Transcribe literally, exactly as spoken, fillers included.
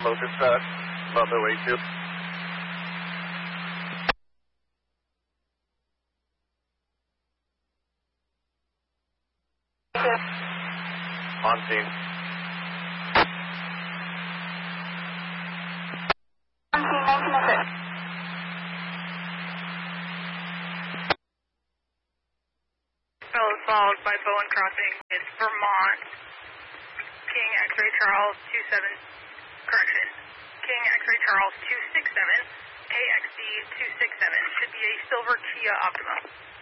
Low dispatch, about their way to. On scene. On scene, nineteen oh six. Fellow followed by Bowen Crossing is Vermont. King X-Ray Charles two seven, correction. King X-Ray Charles two six seven, A X D two six seven. Should be a silver Kia Optima.